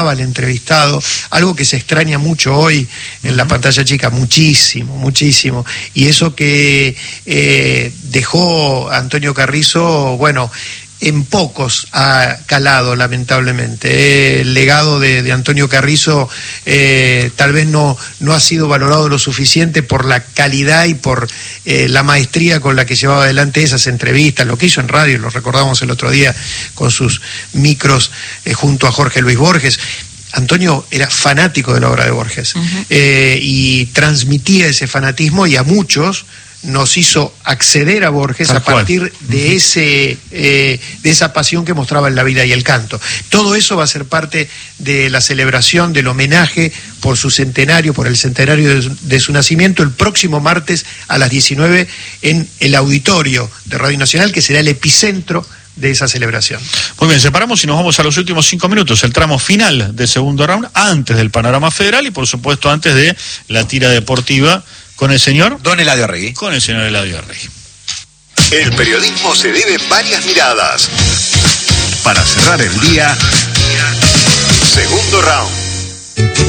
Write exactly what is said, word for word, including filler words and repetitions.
al entrevistado, algo que se extraña mucho hoy en la pantalla chica, muchísimo, muchísimo, y eso que eh, dejó Antonio Carrizo, bueno, en pocos ha calado, lamentablemente. El legado de, de Antonio Carrizo eh, tal vez no, no ha sido valorado lo suficiente por la calidad y por eh, la maestría con la que llevaba adelante esas entrevistas, lo que hizo en radio, lo recordamos el otro día con sus micros eh, junto a Jorge Luis Borges. Antonio era fanático de la obra de Borges, uh-huh. eh, y transmitía ese fanatismo, y a muchos nos hizo acceder a Borges Tal a partir cual. de uh-huh. ese eh, de esa pasión que mostraba en la vida y el canto. Todo eso va a ser parte de la celebración, del homenaje por su centenario, por el centenario de su, de su nacimiento, el próximo martes a las diecinueve en el auditorio de Radio Nacional, que será el epicentro de esa celebración. Muy bien, separamos y nos vamos a los últimos cinco minutos, el tramo final del segundo round, antes del panorama federal y por supuesto antes de la tira deportiva con el señor Don Eladio Arregui. Con el señor Eladio Arregui. El periodismo se debe varias miradas. Para cerrar el día, segundo round.